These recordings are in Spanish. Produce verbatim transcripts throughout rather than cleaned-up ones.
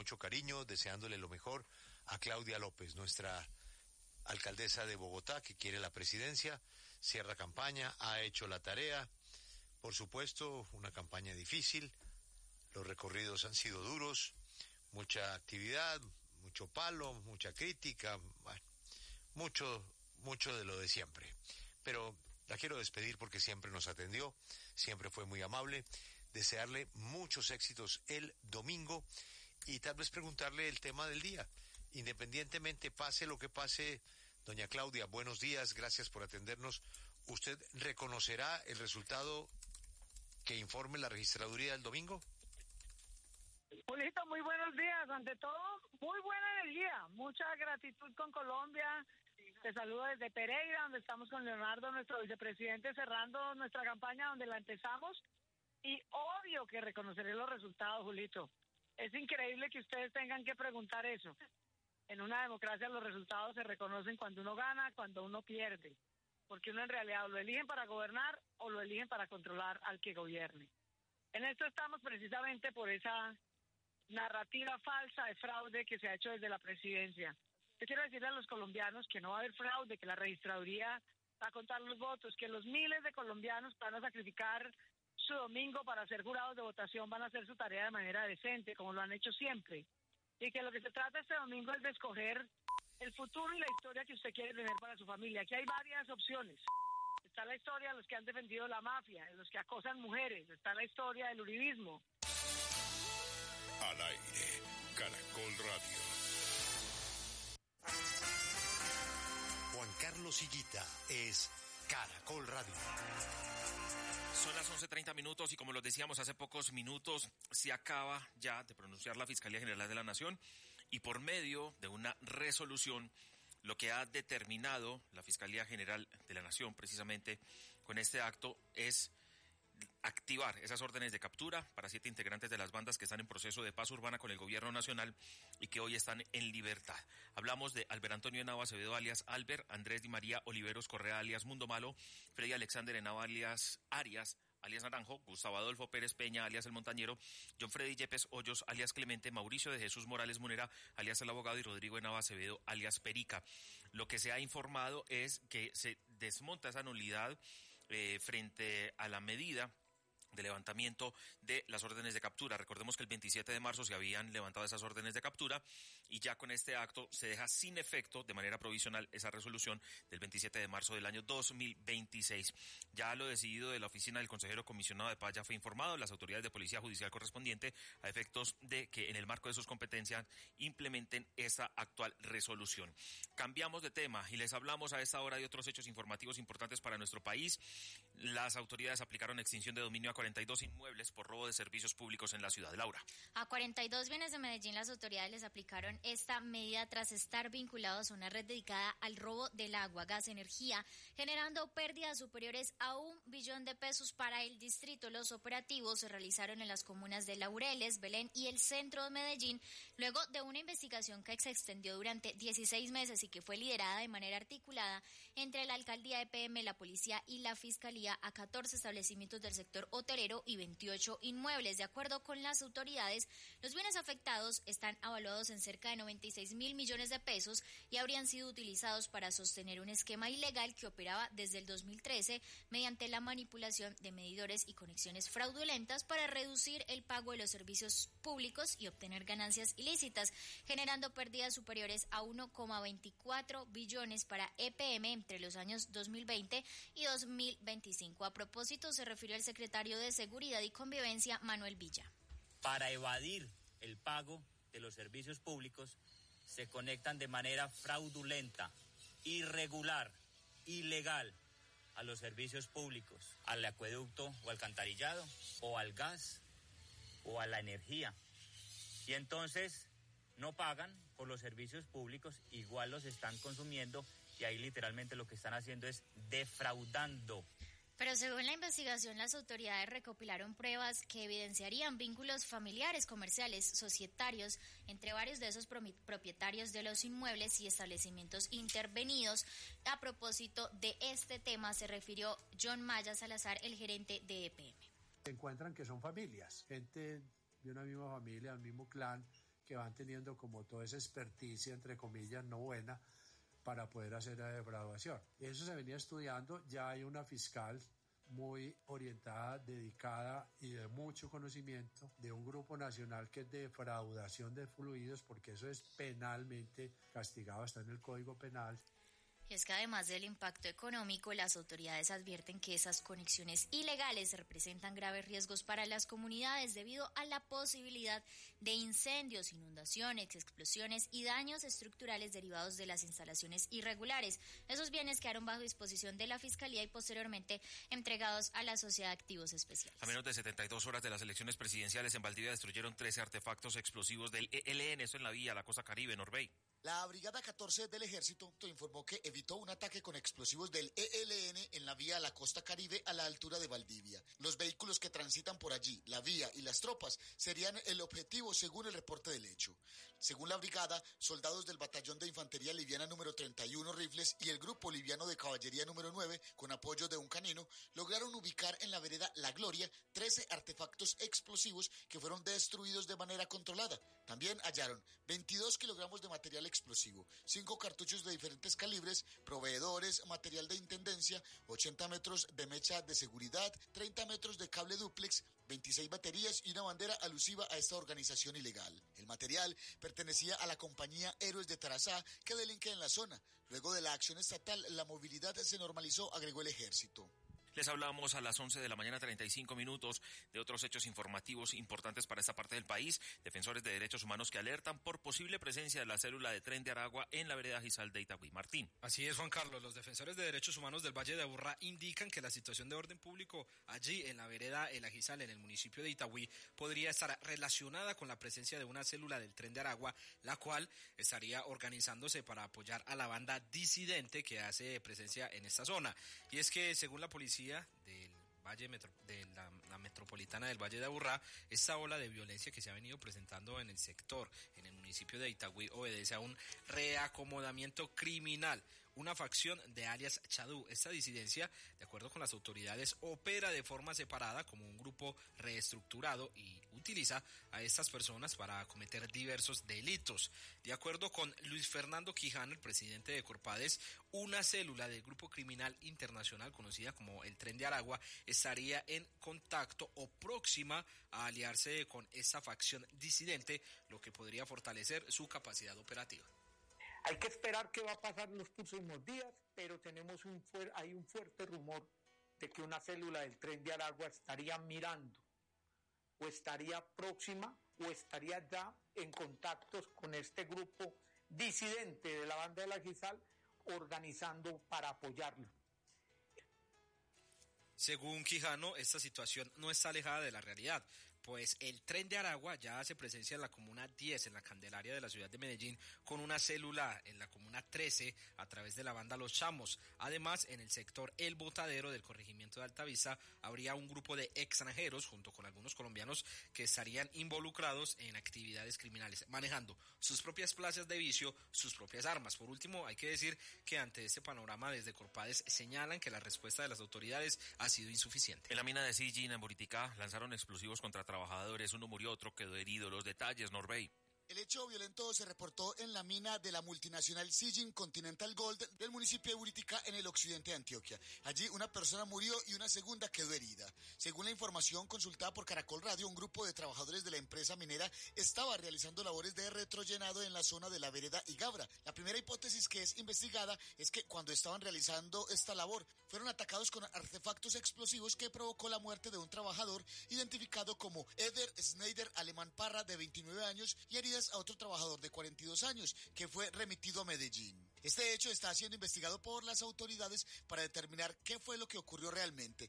mucho cariño, deseándole lo mejor a Claudia López, nuestra alcaldesa de Bogotá, que quiere la presidencia, cierra campaña, ha hecho la tarea, por supuesto, una campaña difícil, los recorridos han sido duros, mucha actividad, mucho palo, mucha crítica, bueno, mucho, mucho de lo de siempre, pero la quiero despedir porque siempre nos atendió, siempre fue muy amable, desearle muchos éxitos el domingo y tal vez preguntarle el tema del día. Independientemente, pase lo que pase, doña Claudia, buenos días, gracias por atendernos. ¿Usted reconocerá el resultado que informe la registraduría del domingo? Julito, muy buenos días. Ante todo, muy buena energía. Mucha gratitud con Colombia. Te saludo desde Pereira, donde estamos con Leonardo, nuestro vicepresidente, cerrando nuestra campaña donde la empezamos. Y obvio que reconoceré los resultados, Julito. Es increíble que ustedes tengan que preguntar eso. En una democracia los resultados se reconocen cuando uno gana, cuando uno pierde. Porque uno en realidad lo eligen para gobernar o lo eligen para controlar al que gobierne. En esto estamos precisamente por esa narrativa falsa de fraude que se ha hecho desde la presidencia. Yo quiero decirle a los colombianos que no va a haber fraude, que la registraduría va a contar los votos, que los miles de colombianos van a sacrificar su domingo para ser jurados de votación, van a hacer su tarea de manera decente, como lo han hecho siempre. Y que lo que se trata este domingo es de escoger el futuro y la historia que usted quiere tener para su familia. Aquí hay varias opciones. Está la historia de los que han defendido la mafia, de los que acosan mujeres, está la historia del uribismo. Al aire, Caracol Radio. Juan Carlos Higuita es Caracol Radio. Son las once treinta minutos y como los decíamos hace pocos minutos, se acaba ya de pronunciar la Fiscalía General de la Nación y por medio de una resolución, lo que ha determinado la Fiscalía General de la Nación precisamente con este acto es activar esas órdenes de captura para siete integrantes de las bandas que están en proceso de paz urbana con el gobierno nacional y que hoy están en libertad. Hablamos de Albert Antonio Henao Acevedo alias Albert, Andrés Di María Oliveros Correa alias Mundo Malo, Freddy Alexander Henao alias Arias alias Naranjo, Gustavo Adolfo Pérez Peña alias El Montañero, John Freddy Yepes Hoyos alias Clemente, Mauricio de Jesús Morales Munera alias El Abogado y Rodrigo Henao Acevedo alias Perica. Lo que se ha informado es que se desmonta esa nulidad eh, frente a la medida de levantamiento de las órdenes de captura. Recordemos que el veintisiete de marzo se habían levantado esas órdenes de captura y ya con este acto se deja sin efecto de manera provisional esa resolución del veintisiete de marzo del año dos mil veintiséis. Ya lo decidido de la oficina del consejero comisionado de paz ya fue informado, las autoridades de policía judicial correspondiente a efectos de que en el marco de sus competencias implementen esa actual resolución. Cambiamos de tema y les hablamos a esta hora de otros hechos informativos importantes para nuestro país. Las autoridades aplicaron extinción de dominio a cuarenta y dos inmuebles por robo de servicios públicos en la ciudad. Laura. A cuarenta y dos bienes de Medellín las autoridades les aplicaron esta medida tras estar vinculados a una red dedicada al robo del agua, gas, energía, generando pérdidas superiores a un billón de pesos para el distrito. Los operativos se realizaron en las comunas de Laureles, Belén y el centro de Medellín, luego de una investigación que se extendió durante dieciséis meses y que fue liderada de manera articulada entre la alcaldía E P M, la policía y la fiscalía a catorce establecimientos del sector hotelero y veintiocho inmuebles. De acuerdo con las autoridades, los bienes afectados están avaluados en cerca de noventa y seis mil millones de pesos y habrían sido utilizados para sostener un esquema ilegal que operaba desde el dos mil trece mediante la manipulación de medidores y conexiones fraudulentas para reducir el pago de los servicios públicos y obtener ganancias ilícitas, generando pérdidas superiores a uno coma veinticuatro billones para E P M entre los años dos mil veinte y dos mil veinticinco. A propósito, se refirió el secretario de Seguridad y Convivencia, Manuel Villa. Para evadir el pago de los servicios públicos, se conectan de manera fraudulenta, irregular, ilegal a los servicios públicos, al acueducto o alcantarillado, o al gas, o a la energía. Y entonces no pagan por los servicios públicos, igual los están consumiendo, y ahí literalmente lo que están haciendo es defraudando. Pero según la investigación, las autoridades recopilaron pruebas que evidenciarían vínculos familiares, comerciales, societarios, entre varios de esos propietarios de los inmuebles y establecimientos intervenidos. A propósito de este tema se refirió John Maya Salazar, el gerente de E P M. Se encuentran que son familias, gente de una misma familia, del mismo clan, que que van teniendo como toda esa experticia, entre comillas, no buena, para poder hacer la defraudación. Eso se venía estudiando, ya hay una fiscal muy orientada, dedicada y de mucho conocimiento de un grupo nacional que es de defraudación de fluidos, porque eso es penalmente castigado, está en el Código Penal. Es que además del impacto económico, las autoridades advierten que esas conexiones ilegales representan graves riesgos para las comunidades debido a la posibilidad de incendios, inundaciones, explosiones y daños estructurales derivados de las instalaciones irregulares. Esos bienes quedaron bajo disposición de la Fiscalía y posteriormente entregados a la Sociedad de Activos Especiales. A menos de setenta y dos horas de las elecciones presidenciales en Valdivia destruyeron trece artefactos explosivos del E L N, eso en la vía a la costa Caribe, Norbey. La Brigada catorce del Ejército informó que evitó un ataque con explosivos del E L N en la vía a la costa Caribe a la altura de Valdivia. Los vehículos que transitan por allí, la vía y las tropas serían el objetivo según el reporte del hecho. Según la brigada, soldados del Batallón de Infantería Liviana número treinta y uno Rifles y el Grupo Liviano de Caballería número nueve, con apoyo de un canino, lograron ubicar en la vereda La Gloria trece artefactos explosivos que fueron destruidos de manera controlada. También hallaron veintidós kilogramos de material explosivo, cinco cartuchos de diferentes calibres, proveedores, material de intendencia, ochenta metros de mecha de seguridad, treinta metros de cable dúplex, veintiséis baterías y una bandera alusiva a esta organización ilegal. El material pertenecía a la compañía Héroes de Tarazá, que delinque en la zona. Luego de la acción estatal, la movilidad se normalizó, agregó el Ejército. Les hablamos a las once de la mañana, treinta y cinco minutos, de otros hechos informativos importantes para esta parte del país. Defensores de derechos humanos que alertan por posible presencia de la célula de Tren de Aragua en la vereda Gizal de Itagüí. Martín. Así es, Juan Carlos. Los defensores de derechos humanos del Valle de Aburrá indican que la situación de orden público allí en la vereda El Agizal, en el municipio de Itagüí, podría estar relacionada con la presencia de una célula del Tren de Aragua, la cual estaría organizándose para apoyar a la banda disidente que hace presencia en esta zona. Y es que, según la policía del Valle Metro, de la, la metropolitana del Valle de Aburrá, esta ola de violencia que se ha venido presentando en el sector, en el municipio de Itagüí, obedece a un reacomodamiento criminal, una facción de alias Chadú. Esta disidencia, de acuerdo con las autoridades, opera de forma separada como un grupo reestructurado y utiliza a estas personas para cometer diversos delitos. De acuerdo con Luis Fernando Quijano, el presidente de Corpades, una célula del grupo criminal internacional conocida como el Tren de Aragua estaría en contacto o próxima a aliarse con esta facción disidente, lo que podría fortalecer su capacidad operativa. Hay que esperar qué va a pasar en los próximos días, pero tenemos un fuer- hay un fuerte rumor de que una célula del Tren de Aragua estaría mirando, o estaría próxima, o estaría ya en contactos con este grupo disidente de la banda de la Gizal, organizando para apoyarlo. Según Quijano, esta situación no está alejada de la realidad, pues el Tren de Aragua ya hace presencia en la comuna diez, en la Candelaria de la ciudad de Medellín, con una célula en la comuna trece a través de la banda Los Chamos. Además, en el sector El Botadero del corregimiento de Altavista habría un grupo de extranjeros junto con algunos colombianos que estarían involucrados en actividades criminales, manejando sus propias plazas de vicio, sus propias armas. Por último, hay que decir que ante este panorama desde Corpades señalan que la respuesta de las autoridades ha sido insuficiente. En la mina de Sillín, en Buriticá, lanzaron explosivos contra trabajadores, uno murió, otro quedó herido. Los detalles, Norbey. El hecho violento se reportó en la mina de la multinacional Sijin Continental Gold del municipio de Buriticá, en el occidente de Antioquia. Allí una persona murió y una segunda quedó herida. Según la información consultada por Caracol Radio, un grupo de trabajadores de la empresa minera estaba realizando labores de retrollenado en la zona de la vereda Igabra. La primera hipótesis que es investigada es que cuando estaban realizando esta labor fueron atacados con artefactos explosivos que provocó la muerte de un trabajador identificado como Eder Schneider Alemán Parra, de veintinueve años, y heridas a otro trabajador de cuarenta y dos años, que fue remitido a Medellín. Este hecho está siendo investigado por las autoridades para determinar qué fue lo que ocurrió realmente.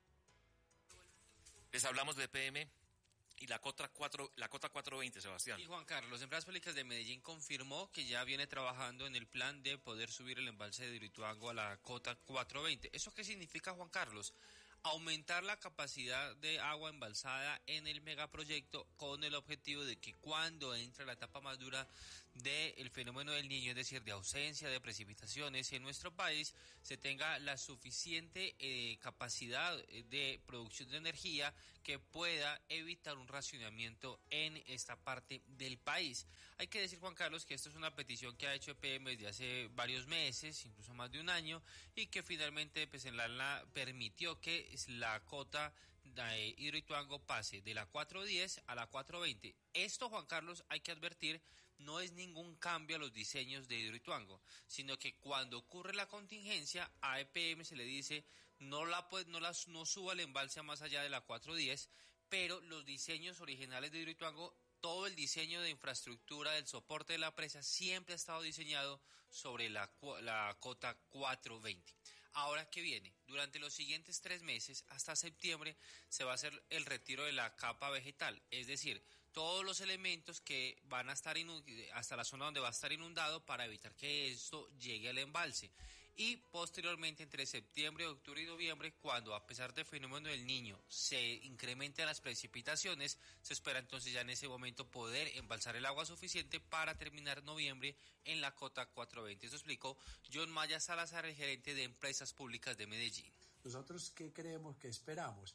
Les hablamos de P M y la Cota cuatro, la Cota cuatrocientos veinte, Sebastián. Y Juan Carlos, Empresas Públicas de Medellín confirmó que ya viene trabajando en el plan de poder subir el embalse de Hidroituango a la Cota cuatrocientos veinte. ¿Eso qué significa, Juan Carlos? aumentar la capacidad de agua embalsada en el megaproyecto con el objetivo de que cuando entre la etapa más dura del fenómeno del Niño, es decir, de ausencia de precipitaciones en nuestro país, se tenga la suficiente eh, capacidad de producción de energía que pueda evitar un racionamiento en esta parte del país. Hay que decir, Juan Carlos, que esto es una petición que ha hecho E P M desde hace varios meses, incluso más de un año, y que finalmente pues, en la, la permitió que la cota de Hidroituango pase de la cuatro diez a la cuatro veinte. Esto, Juan Carlos, hay que advertir, no es ningún cambio a los diseños de Hidroituango, sino que cuando ocurre la contingencia, a E P M se le dice no la pues, no, las, no suba el embalse a más allá de la cuatro diez, pero los diseños originales de Hidroituango, todo el diseño de infraestructura del soporte de la presa siempre ha estado diseñado sobre la, la cota cuatro veinte. Ahora, ¿qué viene? Durante los siguientes tres meses, hasta septiembre, se va a hacer el retiro de la capa vegetal, es decir, todos los elementos que van a estar hasta la zona donde va a estar inundado para evitar que esto llegue al embalse. Y posteriormente, entre septiembre, octubre y noviembre, cuando a pesar del fenómeno del Niño se incrementen las precipitaciones, se espera entonces ya en ese momento poder embalsar el agua suficiente para terminar noviembre en la cota cuatro veinte. Eso explicó John Maya Salazar, el gerente de Empresas Públicas de Medellín. ¿Nosotros qué creemos que esperamos?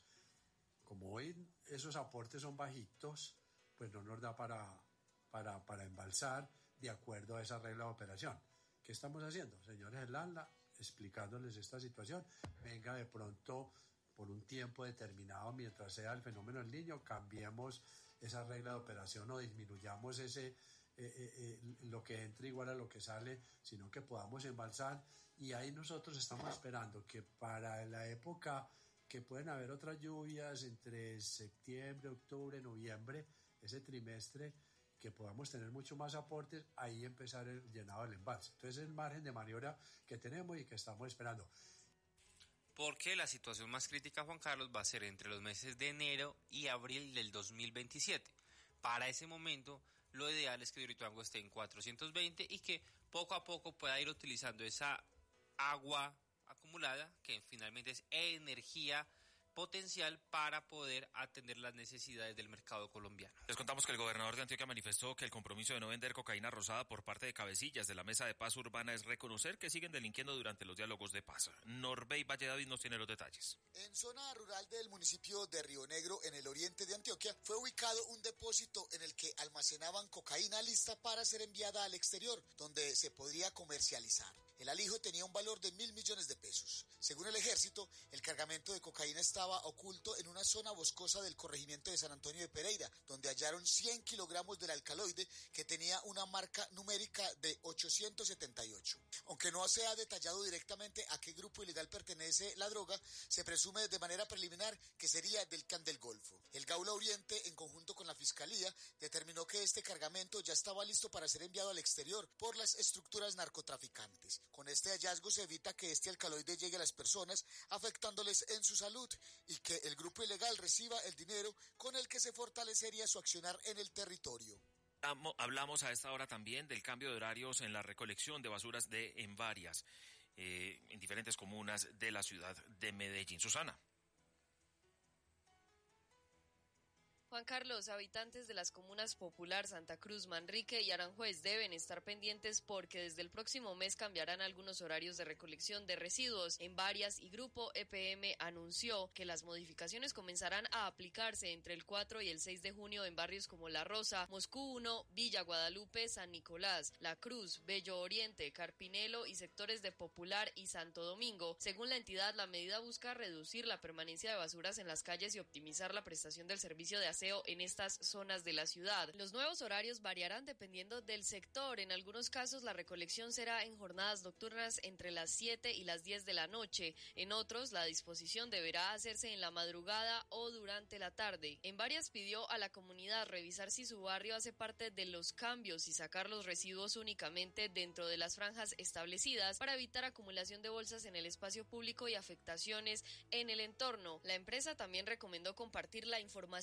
Como hoy esos aportes son bajitos, pues no nos da para, para, para embalsar de acuerdo a esa regla de operación. ¿Qué estamos haciendo? Señores Landa, explicándoles esta situación, venga de pronto por un tiempo determinado, mientras sea el fenómeno del Niño, cambiemos esa regla de operación o disminuyamos ese eh, eh, eh, lo que entra igual a lo que sale, sino que podamos embalsar, y ahí nosotros estamos esperando que para la época que pueden haber otras lluvias entre septiembre, octubre, noviembre, ese trimestre, que podamos tener mucho más aportes, ahí empezar el llenado del embalse. Entonces es el margen de maniobra que tenemos y que estamos esperando. Porque la situación más crítica, Juan Carlos, va a ser entre los meses de enero y abril del dos mil veintisiete. Para ese momento, lo ideal es que Hidroituango esté en cuatrocientos veinte y que poco a poco pueda ir utilizando esa agua acumulada, que finalmente es energía potencial para poder atender las necesidades del mercado colombiano. Les contamos que el gobernador de Antioquia manifestó que el compromiso de no vender cocaína rosada por parte de cabecillas de la Mesa de Paz Urbana es reconocer que siguen delinquiendo durante los diálogos de paz. Norbey Valle David nos tiene los detalles. En zona rural del municipio de Río Negro, en el oriente de Antioquia, fue ubicado un depósito en el que almacenaban cocaína lista para ser enviada al exterior, donde se podría comercializar. El alijo tenía un valor de mil millones de pesos. Según el ejército, el cargamento de cocaína estaba oculto en una zona boscosa del corregimiento de San Antonio de Pereira, donde hallaron cien kilogramos del alcaloide que tenía una marca numérica de ochocientos setenta y ocho. Aunque no se ha detallado directamente a qué grupo ilegal pertenece la droga, se presume de manera preliminar que sería del Clan del Golfo. El Gaula Oriente, en conjunto con la Fiscalía, determinó que este cargamento ya estaba listo para ser enviado al exterior por las estructuras narcotraficantes. Con este hallazgo se evita que este alcaloide llegue a las personas, afectándoles en su salud, y que el grupo ilegal reciba el dinero con el que se fortalecería su accionar en el territorio. Hablamos a esta hora también del cambio de horarios en la recolección de basuras de en varias, eh, en diferentes comunas de la ciudad de Medellín. Susana. Juan Carlos, habitantes de las comunas Popular, Santa Cruz, Manrique y Aranjuez deben estar pendientes porque desde el próximo mes cambiarán algunos horarios de recolección de residuos. En Varias y Grupo E P M anunció que las modificaciones comenzarán a aplicarse entre el cuatro y el seis de junio en barrios como La Rosa, Moscú uno, Villa Guadalupe, San Nicolás, La Cruz, Bello Oriente, Carpinelo y sectores de Popular y Santo Domingo. Según la entidad, la medida busca reducir la permanencia de basuras en las calles y optimizar la prestación del servicio de aseo en estas zonas de la ciudad. Los nuevos horarios variarán dependiendo del sector. En algunos casos la recolección será en jornadas nocturnas entre las siete y las diez de la noche. En otros la disposición deberá hacerse en la madrugada o durante la tarde. En Varias pidió a la comunidad revisar si su barrio hace parte de los cambios y sacar los residuos únicamente dentro de las franjas establecidas para evitar acumulación de bolsas en el espacio público y afectaciones en el entorno. La empresa también recomendó compartir la información con vecinos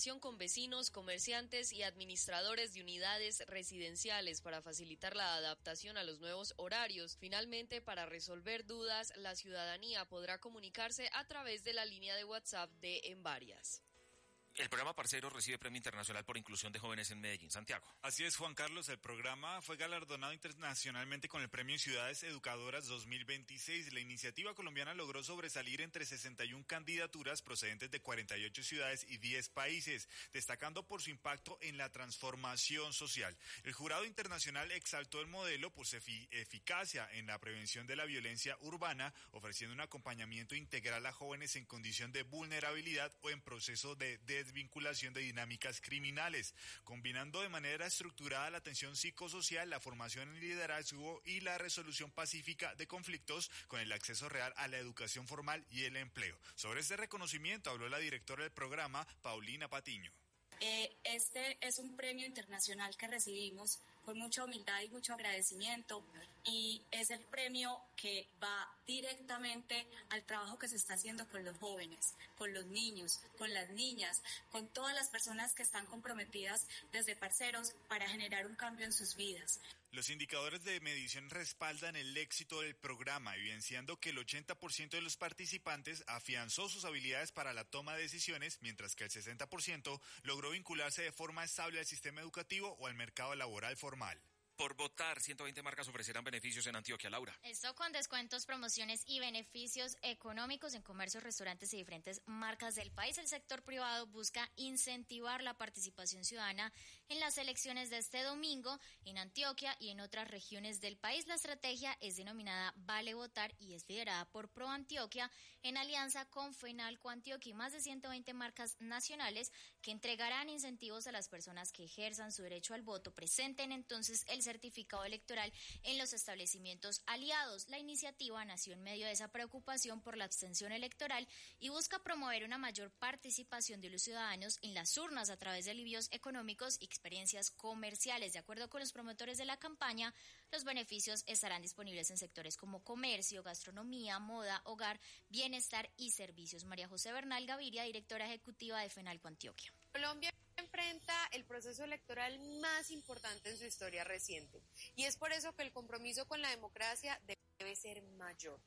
vecinos, comerciantes y administradores de unidades residenciales para facilitar la adaptación a los nuevos horarios. Finalmente, para resolver dudas, la ciudadanía podrá comunicarse a través de la línea de WhatsApp de En Varias. El programa Parceros recibe premio internacional por inclusión de jóvenes en Medellín. Santiago. Así es, Juan Carlos. El programa fue galardonado internacionalmente con el Premio Ciudades Educadoras dos mil veintiséis. La iniciativa colombiana logró sobresalir entre sesenta y una candidaturas procedentes de cuarenta y ocho ciudades y diez países, destacando por su impacto en la transformación social. El jurado internacional exaltó el modelo por su efi- eficacia en la prevención de la violencia urbana, ofreciendo un acompañamiento integral a jóvenes en condición de vulnerabilidad o en proceso de desvinculación de dinámicas criminales, combinando de manera estructurada la atención psicosocial, la formación en liderazgo y la resolución pacífica de conflictos con el acceso real a la educación formal y el empleo. Sobre este reconocimiento habló la directora del programa, Paulina Patiño. Eh, este es un premio internacional que recibimos con mucha humildad y mucho agradecimiento, y es el premio que va directamente al trabajo que se está haciendo con los jóvenes, con los niños, con las niñas, con todas las personas que están comprometidas desde Parceros para generar un cambio en sus vidas. Los indicadores de medición respaldan el éxito del programa, evidenciando que el ochenta por ciento de los participantes afianzó sus habilidades para la toma de decisiones, mientras que el sesenta por ciento logró vincularse de forma estable al sistema educativo o al mercado laboral formal. Por votar, ciento veinte marcas ofrecerán beneficios en Antioquia. Laura. Esto con descuentos, promociones y beneficios económicos en comercios, restaurantes y diferentes marcas del país. El sector privado busca incentivar la participación ciudadana en las elecciones de este domingo en Antioquia y en otras regiones del país. La estrategia es denominada Vale Votar y es liderada por Pro Antioquia en alianza con Fenalco Antioquia y más de ciento veinte marcas nacionales que entregarán incentivos a las personas que ejerzan su derecho al voto. Presenten entonces el certificado electoral en los establecimientos aliados. La iniciativa nació en medio de esa preocupación por la abstención electoral y busca promover una mayor participación de los ciudadanos en las urnas a través de alivios económicos y experiencias comerciales. De acuerdo con los promotores de la campaña, los beneficios estarán disponibles en sectores como comercio, gastronomía, moda, hogar, bienestar y servicios. María José Bernal Gaviria, directora ejecutiva de Fenalco Antioquia. Colombia enfrenta el proceso electoral más importante en su historia reciente y es por eso que el compromiso con la democracia debe ser mayor.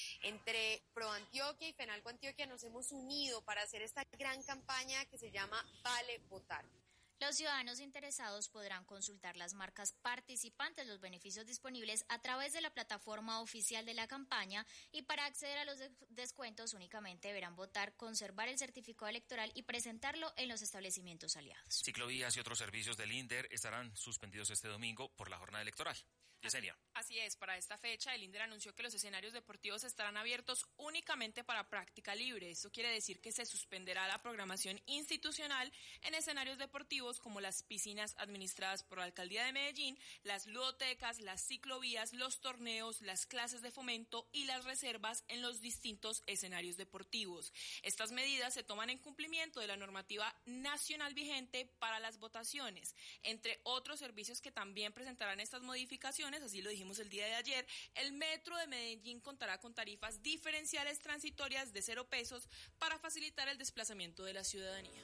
Entre Pro Antioquia y Fenalco Antioquia nos hemos unido para hacer esta gran campaña que se llama Vale Votar. Los ciudadanos interesados podrán consultar las marcas participantes, los beneficios disponibles a través de la plataforma oficial de la campaña, y para acceder a los de- descuentos únicamente deberán votar, conservar el certificado electoral y presentarlo en los establecimientos aliados. Ciclovías y otros servicios del INDER estarán suspendidos este domingo por la jornada electoral. Yesenia. Así es, para esta fecha el INDER anunció que los escenarios deportivos estarán abiertos únicamente para práctica libre. Esto quiere decir que se suspenderá la programación institucional en escenarios deportivos como las piscinas administradas por la Alcaldía de Medellín, las ludotecas, las ciclovías, los torneos, las clases de fomento y las reservas en los distintos escenarios deportivos. Estas medidas se toman en cumplimiento de la normativa nacional vigente para las votaciones. Entre otros servicios que también presentarán estas modificaciones, así lo dijimos el día de ayer, el Metro de Medellín contará con tarifas diferenciales transitorias de cero pesos para facilitar el desplazamiento de la ciudadanía.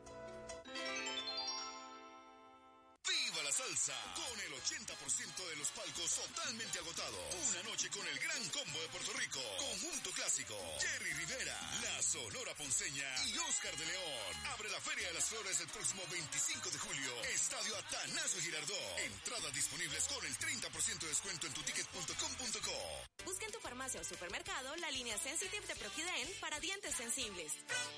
¡Viva la salsa! Con el ochenta por ciento de los palcos totalmente agotados. Una noche con el gran combo de Puerto Rico. Conjunto Clásico. Jerry Rivera, La Sonora Ponceña y Oscar de León. Abre la Feria de las Flores el próximo veinticinco de julio. Estadio Atanasio Girardot. Entradas disponibles con el treinta por ciento de descuento en tu ticket punto com punto co. Busca en tu farmacia o supermercado la línea Sensitive de Proquiden para dientes sensibles.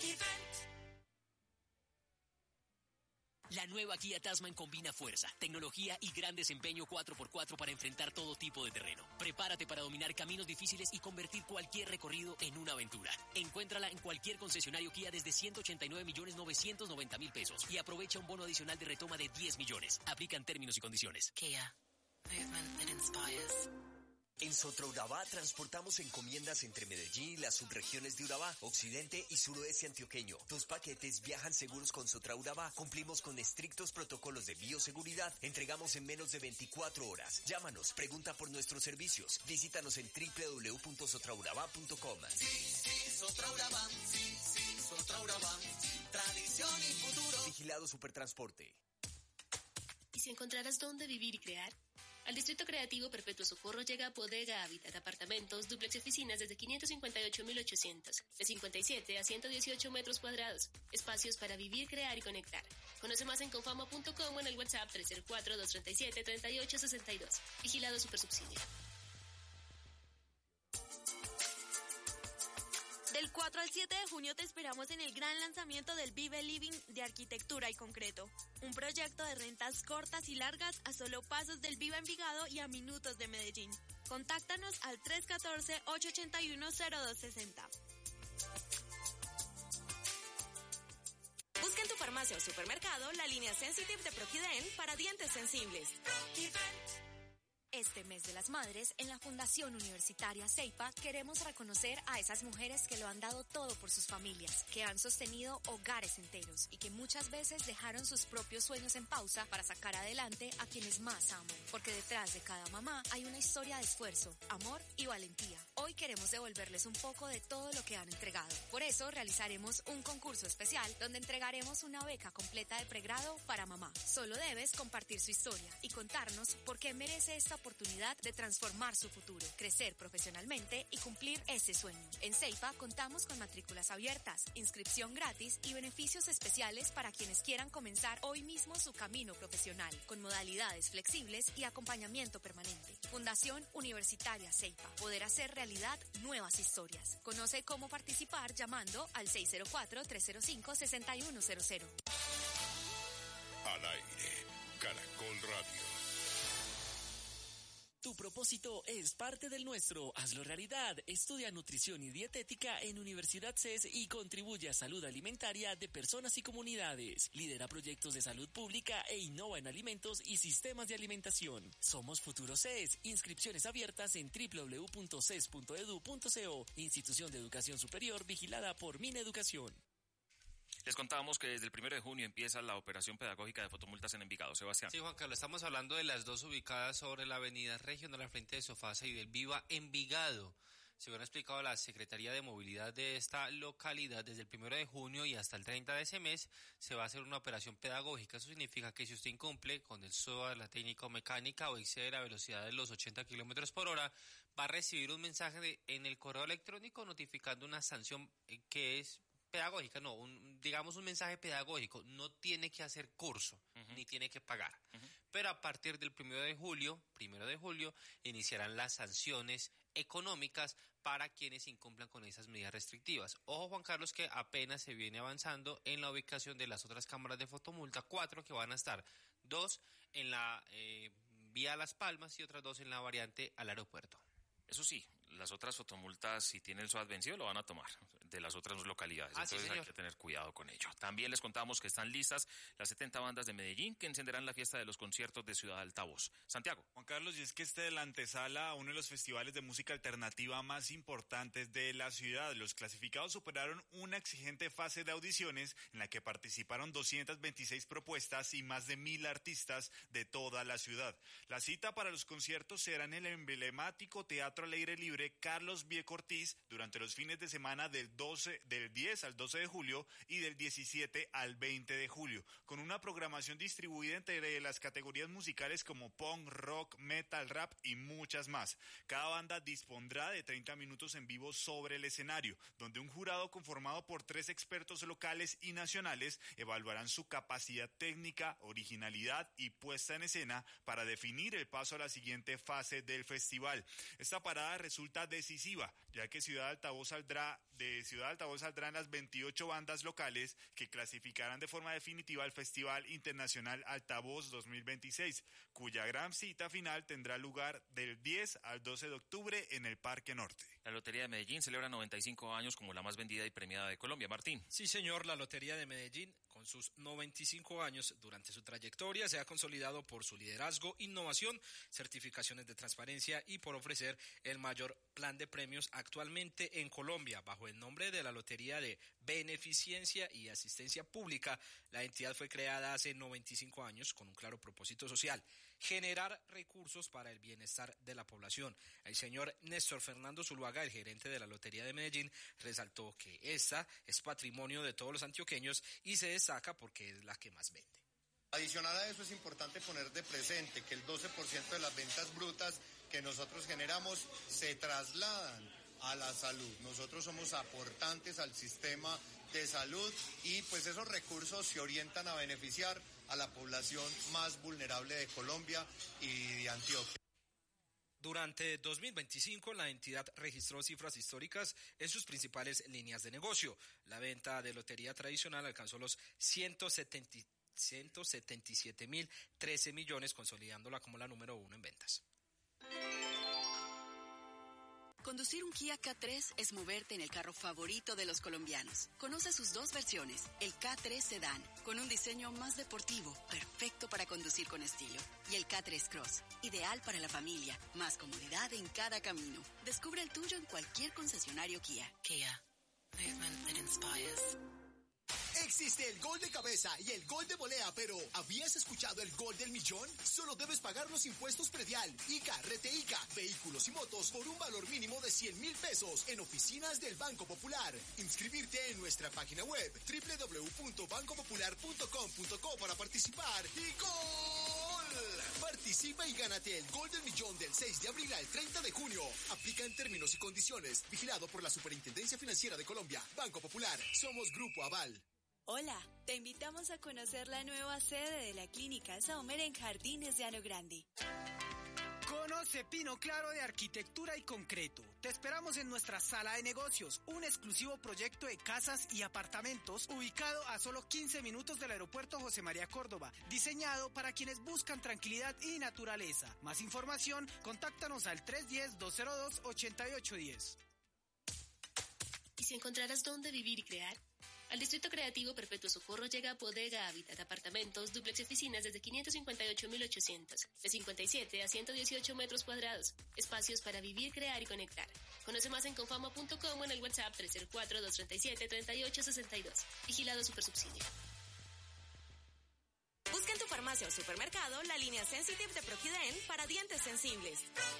La nueva Kia Tasman combina fuerza, tecnología y gran desempeño cuatro por cuatro para enfrentar todo tipo de terreno. Prepárate para dominar caminos difíciles y convertir cualquier recorrido en una aventura. Encuéntrala en cualquier concesionario Kia desde ciento ochenta y nueve millones novecientos noventa mil pesos y aprovecha un bono adicional de retoma de diez millones. Aplican términos y condiciones. Kia. Movement that inspires. En Sotraurabá transportamos encomiendas entre Medellín y las subregiones de Urabá, occidente y suroeste antioqueño. Tus paquetes viajan seguros con Sotraurabá. Cumplimos con estrictos protocolos de bioseguridad. Entregamos en menos de veinticuatro horas. Llámanos, pregunta por nuestros servicios. Visítanos en doble u doble u doble u punto sotraurabá punto com. Sí, sí, Sotraurabá. Sí, sí, Sotraurabá. otra Urabá, tradición y futuro. Vigilado Supertransporte. ¿Y si encontraras dónde vivir y crear? Al Distrito Creativo Perpetuo Socorro llega Bodega Habitat, apartamentos, dúplex y oficinas desde quinientos cincuenta y ocho mil ochocientos, de cincuenta y siete a ciento dieciocho metros cuadrados. Espacios para vivir, crear y conectar. Conoce más en confama punto com o en el WhatsApp tres cero cuatro, dos tres siete, tres ocho seis dos. Vigilado Supersubsidio. Del cuatro al siete de junio te esperamos en el gran lanzamiento del Vive Living de Arquitectura y Concreto, un proyecto de rentas cortas y largas a solo pasos del Viva Envigado y a minutos de Medellín. Contáctanos al tres uno cuatro, ocho ocho uno, cero dos seis cero. Busca en tu farmacia o supermercado la línea Sensitive de Proquiden para dientes sensibles. Este mes de las madres, en la Fundación Universitaria CEIPA, queremos reconocer a esas mujeres que lo han dado todo por sus familias, que han sostenido hogares enteros y que muchas veces dejaron sus propios sueños en pausa para sacar adelante a quienes más aman. Porque detrás de cada mamá hay una historia de esfuerzo, amor y valentía. Hoy queremos devolverles un poco de todo lo que han entregado. Por eso realizaremos un concurso especial donde entregaremos una beca completa de pregrado para mamá. Solo debes compartir su historia y contarnos por qué merece esta oportunidad de transformar su futuro, crecer profesionalmente y cumplir ese sueño. En CEIPA contamos con matrículas abiertas, inscripción gratis y beneficios especiales para quienes quieran comenzar hoy mismo su camino profesional, con modalidades flexibles y acompañamiento permanente. Fundación Universitaria CEIPA. Poder hacer realidad nuevas historias. Conoce cómo participar llamando al seis cero cuatro, tres cero cinco, seis uno cero cero. Al aire, Caracol Radio. Tu propósito es parte del nuestro. Hazlo realidad. Estudia nutrición y dietética en Universidad C E S y contribuye a salud alimentaria de personas y comunidades. Lidera proyectos de salud pública e innova en alimentos y sistemas de alimentación. Somos Futuro C E S. Inscripciones abiertas en doble u doble u doble u punto c e s punto e d u punto co. Institución de Educación Superior vigilada por Mineducación. Les contábamos que desde el primero de junio empieza la operación pedagógica de fotomultas en Envigado. Sebastián. Sí, Juan Carlos, estamos hablando de las dos ubicadas sobre la avenida Regional al frente de Sofasa y del Viva Envigado. Según ha explicado la Secretaría de Movilidad de esta localidad, desde el primero de junio y hasta el treinta de ese mes se va a hacer una operación pedagógica. Eso significa que si usted incumple con el S O A, la técnica o mecánica o excede la velocidad de los ochenta kilómetros por hora, va a recibir un mensaje de, en el correo electrónico notificando una sanción eh, que es pedagógica, no, un, digamos un mensaje pedagógico. No tiene que hacer curso, uh-huh. ni tiene que pagar. Uh-huh. Pero a partir del primero de julio, primero de julio, iniciarán las sanciones económicas para quienes incumplan con esas medidas restrictivas. Ojo, Juan Carlos, que apenas se viene avanzando en la ubicación de las otras cámaras de fotomulta, cuatro que van a estar, dos en la eh, vía Las Palmas y otras dos en la variante al aeropuerto. Eso sí, las otras fotomultas, si tienen el S O A T vencido, lo van a tomar de las otras localidades. Ah, Entonces sí, hay que tener cuidado con ello. También les contamos que están listas las setenta bandas de Medellín que encenderán la fiesta de los conciertos de Ciudad Altavoz. Santiago. Juan Carlos, y es que este es la antesala a uno de los festivales de música alternativa más importantes de la ciudad. Los clasificados superaron una exigente fase de audiciones en la que participaron doscientas veintiséis propuestas y más de mil artistas de toda la ciudad. La cita para los conciertos será en el emblemático Teatro al Aire Libre Carlos Vieco Ortiz durante los fines de semana del doce, del diez al doce de julio y del diecisiete al veinte de julio, con una programación distribuida entre las categorías musicales como punk, rock, metal, rap y muchas más. Cada banda dispondrá de treinta minutos en vivo sobre el escenario, donde un jurado conformado por tres expertos locales y nacionales evaluarán su capacidad técnica, originalidad y puesta en escena para definir el paso a la siguiente fase del festival. Esta parada resulta decisiva, ya que Ciudad Altavoz saldrá de Ciudad Altavoz saldrán las veintiocho bandas locales que clasificarán de forma definitiva al Festival Internacional Altavoz dos mil veintiséis, cuya gran cita final tendrá lugar del diez al doce de octubre en el Parque Norte. La Lotería de Medellín celebra noventa y cinco años como la más vendida y premiada de Colombia. Martín. Sí, señor, la Lotería de Medellín, con sus noventa y cinco años, durante su trayectoria se ha consolidado por su liderazgo, innovación, certificaciones de transparencia y por ofrecer el mayor plan de premios actualmente en Colombia. Bajo el nombre de la Lotería de Beneficencia y Asistencia Pública, la entidad fue creada hace noventa y cinco años con un claro propósito social. generar recursos para el bienestar de la población. El señor Néstor Fernando Zuluaga, el gerente de la Lotería de Medellín, resaltó que esta es patrimonio de todos los antioqueños y se destaca porque es la que más vende. Adicional a eso es importante poner de presente que el doce por ciento de las ventas brutas que nosotros generamos se trasladan a la salud. Nosotros somos aportantes al sistema de salud y pues esos recursos se orientan a beneficiar a la población más vulnerable de Colombia y de Antioquia. Durante dos mil veinticinco, la entidad registró cifras históricas en sus principales líneas de negocio. La venta de lotería tradicional alcanzó los ciento setenta ciento setenta y siete mil trece millones, consolidándola como la número uno en ventas. Conducir un Kia K tres es moverte en el carro favorito de los colombianos. Conoce sus dos versiones, el K tres Sedan, con un diseño más deportivo, perfecto para conducir con estilo, y el K tres Cross, ideal para la familia, más comodidad en cada camino. Descubre el tuyo en cualquier concesionario Kia. Kia, movement that inspires. Existe el gol de cabeza y el gol de volea, pero ¿habías escuchado el gol del millón? Solo debes pagar los impuestos predial, ICA, Rete ICA, vehículos y motos por un valor mínimo de cien mil pesos en oficinas del Banco Popular. Inscribirte en nuestra página web doble u doble u doble u punto banco popular punto com punto co para participar y ¡gol! Participa y gánate el gol del millón del seis de abril al treinta de junio. Aplica en términos y condiciones. Vigilado por la Superintendencia Financiera de Colombia. Banco Popular. Somos Grupo Aval. Hola, te invitamos a conocer la nueva sede de la Clínica Sommer en Jardines de Llano Grande. Conoce Pino Claro de Arquitectura y Concreto. Te esperamos en nuestra sala de negocios, un exclusivo proyecto de casas y apartamentos ubicado a solo quince minutos del aeropuerto José María Córdoba, diseñado para quienes buscan tranquilidad y naturaleza. Más información, contáctanos al tres uno cero, dos cero dos, ocho ocho uno cero. ¿Y si encontraras dónde vivir y crear? Al Distrito Creativo Perpetuo Socorro llega Bodega Habitat, apartamentos, dúplex y oficinas desde quinientos cincuenta y ocho mil ochocientos, de cincuenta y siete a ciento dieciocho metros cuadrados, espacios para vivir, crear y conectar. Conoce más en confama punto com o en el WhatsApp tres cero cuatro, dos tres siete, tres ocho seis dos. Vigilado Supersubsidio. Busca en tu farmacia o supermercado la línea Sensitive de Proquident para dientes sensibles.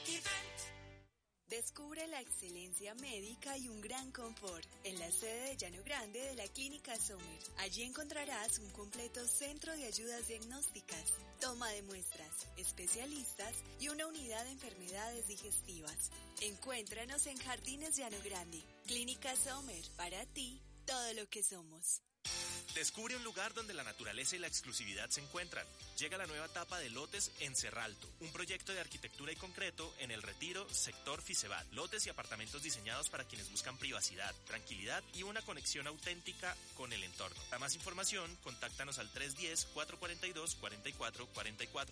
Descubre la excelencia médica y un gran confort en la sede de Llano Grande de la Clínica Sommer. Allí encontrarás un completo centro de ayudas diagnósticas, toma de muestras, especialistas y una unidad de enfermedades digestivas. Encuéntranos en Jardines de Llano Grande. Clínica Sommer, para ti, todo lo que somos. Descubre un lugar donde la naturaleza y la exclusividad se encuentran. Llega la nueva etapa de lotes en Cerralto, un proyecto de arquitectura y concreto en El Retiro, sector Fisebat. Lotes y apartamentos diseñados para quienes buscan privacidad, tranquilidad y una conexión auténtica con el entorno. Para más información, contáctanos al tres uno cero, cuatro cuatro dos, cuatro cuatro cuatro cuatro.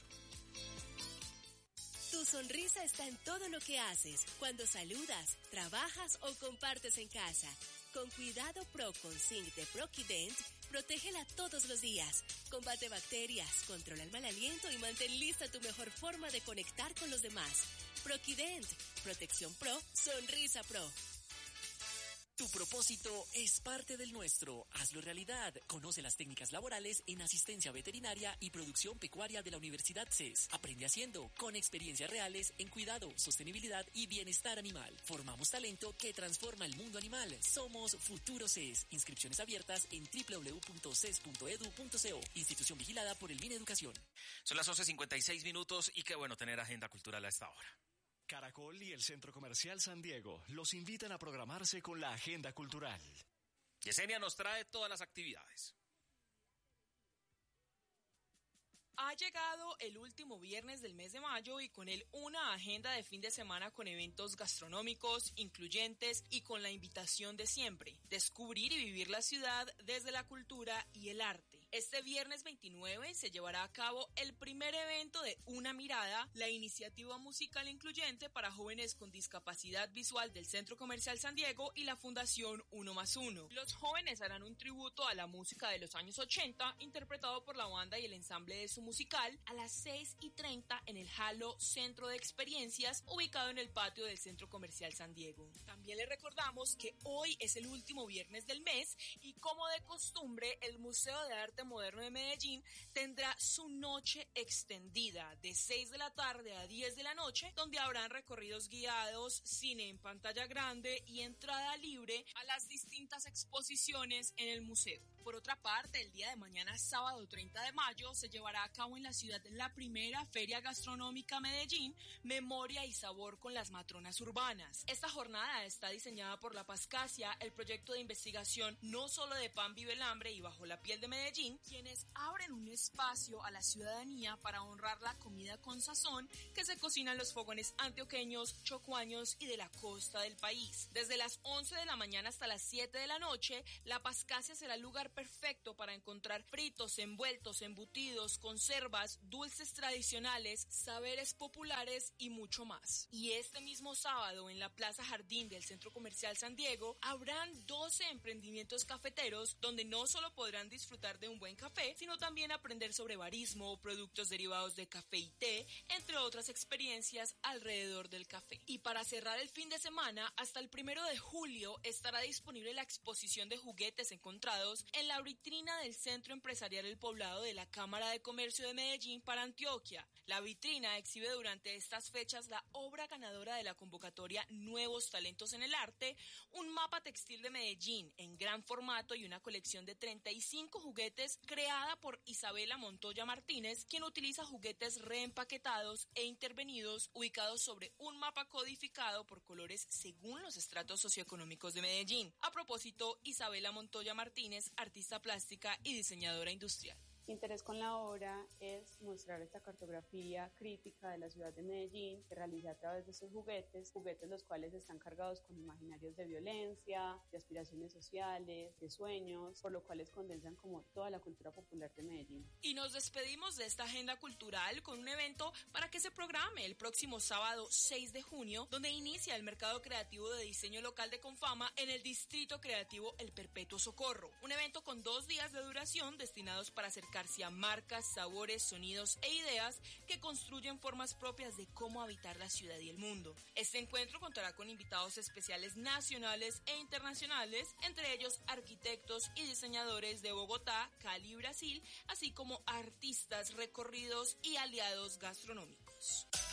Tu sonrisa está en todo lo que haces, cuando saludas, trabajas o compartes en casa. Con Cuidado Pro con Zinc de Proquident, protégela todos los días. Combate bacterias, controla el mal aliento y mantén lista tu mejor forma de conectar con los demás. Proquident, protección pro, sonrisa pro. Tu propósito es parte del nuestro. Hazlo realidad. Conoce las técnicas laborales en asistencia veterinaria y producción pecuaria de la Universidad C E S. Aprende haciendo, con experiencias reales en cuidado, sostenibilidad y bienestar animal. Formamos talento que transforma el mundo animal. Somos Futuro C E S. Inscripciones abiertas en doble u doble u doble u punto c e s punto e d u punto co. Institución vigilada por el Mineducación. Son las once cincuenta y seis minutos y qué bueno tener agenda cultural a esta hora. Caracol y el Centro Comercial San Diego los invitan a programarse con la agenda cultural. Yesenia nos trae todas las actividades. Ha llegado el último viernes del mes de mayo y con él una agenda de fin de semana con eventos gastronómicos, incluyentes y con la invitación de siempre, descubrir y vivir la ciudad desde la cultura y el arte. Este viernes veintinueve se llevará a cabo el primer evento de Una Mirada, la iniciativa musical incluyente para jóvenes con discapacidad visual del Centro Comercial San Diego y la Fundación Uno más Uno. Los jóvenes harán un tributo a la música de los años ochenta, interpretado por la banda y el ensamble de su musical, a las seis y treinta en el Halo Centro de Experiencias, ubicado en el patio del Centro Comercial San Diego. También les recordamos que hoy es el último viernes del mes y, como de costumbre, el Museo de Arte arte moderno de Medellín tendrá su noche extendida de seis de la tarde a diez de la noche, donde habrán recorridos guiados, cine en pantalla grande y entrada libre a las distintas exposiciones en el museo. Por otra parte, el día de mañana, sábado treinta de mayo, se llevará a cabo en la ciudad la primera Feria Gastronómica Medellín, Memoria y Sabor con las Matronas Urbanas. Esta jornada está diseñada por La Pascasia, el proyecto de investigación no solo de Pan Vive el Hambre y Bajo la Piel de Medellín, quienes abren un espacio a la ciudadanía para honrar la comida con sazón que se cocina en los fogones antioqueños, chocuaños y de la costa del país. Desde las once de la mañana hasta las siete de la noche, La Pascasia será el lugar perfecto para encontrar fritos, envueltos, embutidos, conservas, dulces tradicionales, saberes populares y mucho más. Y este mismo sábado en la Plaza Jardín del Centro Comercial San Diego habrán doce emprendimientos cafeteros donde no solo podrán disfrutar de un buen café, sino también aprender sobre barismo, productos derivados de café y té, entre otras experiencias alrededor del café. Y para cerrar el fin de semana, hasta el primero de julio estará disponible la exposición de juguetes encontrados en la vitrina del Centro Empresarial El Poblado de la Cámara de Comercio de Medellín para Antioquia. La vitrina exhibe durante estas fechas la obra ganadora de la convocatoria Nuevos Talentos en el Arte, un mapa textil de Medellín en gran formato y una colección de treinta y cinco juguetes creada por Isabela Montoya Martínez, quien utiliza juguetes reempaquetados e intervenidos ubicados sobre un mapa codificado por colores según los estratos socioeconómicos de Medellín. A propósito, Isabela Montoya Martínez, artista plástica y diseñadora industrial. Mi interés con la obra es mostrar esta cartografía crítica de la ciudad de Medellín que realiza a través de estos juguetes, juguetes los cuales están cargados con imaginarios de violencia, de aspiraciones sociales, de sueños, por lo cual condensan como toda la cultura popular de Medellín. Y nos despedimos de esta agenda cultural con un evento para que se programe el próximo sábado seis de junio, donde inicia el mercado creativo de diseño local de Confama en el Distrito Creativo El Perpetuo Socorro. Un evento con dos días de duración destinados para acercar a marcas, sabores, sonidos e ideas que construyen formas propias de cómo habitar la ciudad y el mundo. Este encuentro contará con invitados especiales nacionales e internacionales, entre ellos arquitectos y diseñadores de Bogotá, Cali y Brasil, así como artistas, recorridos y aliados gastronómicos.